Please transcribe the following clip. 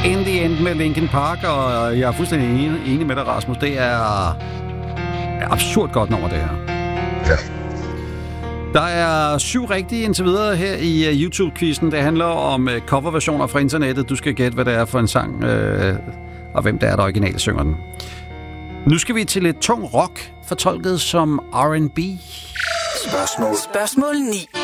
In the End med Linkin Park, og jeg er fuldstændig enig med dig, Rasmus. Det er absurd godt nummer, det her. Ja. Der er 7 rigtige indtil videre her i YouTube-quizzen. Det handler om coverversioner fra internettet. Du skal gætte, hvad det er for en sang, og hvem det er, der originalt synger den. Nu skal vi til lidt tung rock, fortolket som R&B. Spørgsmål 9.